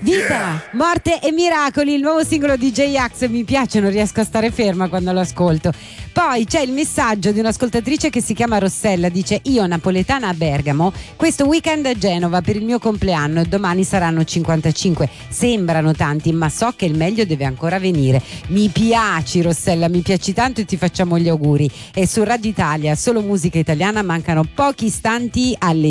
Vita, morte e miracoli, il nuovo singolo di J-Ax, mi piace, non riesco a stare ferma quando lo ascolto. Poi c'è il messaggio di un'ascoltatrice che si chiama Rossella, dice: io napoletana a Bergamo, questo weekend a Genova per il mio compleanno e domani saranno 55. Sembrano tanti, ma so che il meglio deve ancora venire. Mi piaci Rossella, mi piaci tanto e ti facciamo gli auguri. E su Radio Italia, solo musica italiana, mancano pochi istanti alle